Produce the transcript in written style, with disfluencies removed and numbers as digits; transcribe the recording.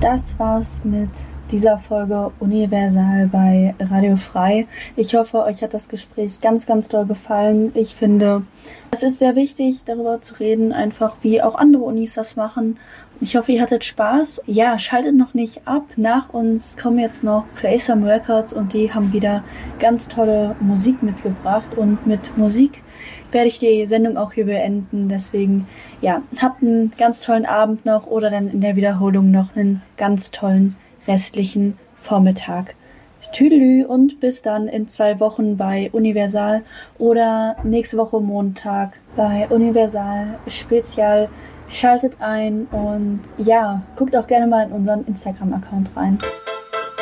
Das war's mit dieser Folge Universal bei Radio Frei. Ich hoffe, euch hat das Gespräch ganz, ganz doll gefallen. Ich finde, es ist sehr wichtig, darüber zu reden, einfach wie auch andere Unis das machen. Ich hoffe, ihr hattet Spaß. Ja, schaltet noch nicht ab. Nach uns kommen jetzt noch Play Some Records und die haben wieder ganz tolle Musik mitgebracht. Und mit Musik werde ich die Sendung auch hier beenden. Deswegen, ja, habt einen ganz tollen Abend noch oder dann in der Wiederholung noch einen ganz tollen restlichen Vormittag. Tüdelü und bis dann in 2 Wochen bei Universal oder nächste Woche Montag bei Universal Spezial. Schaltet ein und ja, guckt auch gerne mal in unseren Instagram-Account rein.